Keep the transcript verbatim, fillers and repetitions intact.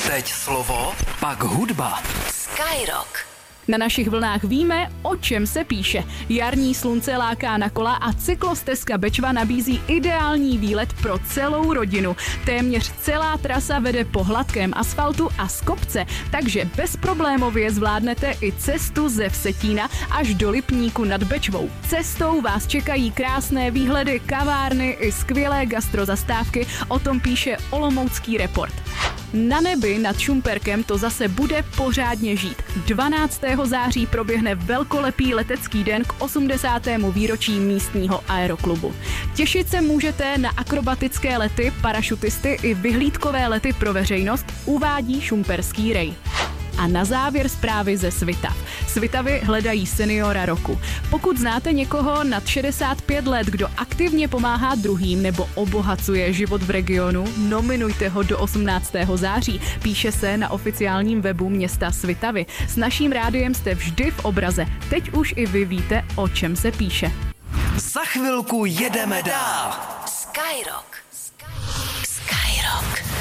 Teď slovo, pak hudba. Skyrock. Na našich vlnách víme, o čem se píše. Jarní slunce láká na kola a cyklostezka Bečva nabízí ideální výlet pro celou rodinu. Téměř celá trasa vede po hladkém asfaltu a z kopce, takže bezproblémově zvládnete i cestu ze Vsetína až do Lipníku nad Bečvou. Cestou vás čekají krásné výhledy, kavárny i skvělé gastrozastávky, o tom píše Olomoucký report. Na nebi nad Šumperkem to zase bude pořádně žít. dvanáctého září proběhne velkolepý letecký den k osmdesátému výročí místního aeroklubu. Těšit se můžete na akrobatické lety, parašutisty i vyhlídkové lety pro veřejnost, uvádí Šumperský rej. A na závěr zprávy ze Svitav. Svitavy hledají seniora roku. Pokud znáte někoho nad šedesát pět let, kdo aktivně pomáhá druhým nebo obohacuje život v regionu, nominujte ho do osmnáctého září. Píše se na oficiálním webu města Svitavy. S naším rádiem jste vždy v obraze. Teď už i vy víte, o čem se píše. Za chvilku jedeme dál. Skyrock. Skyrock.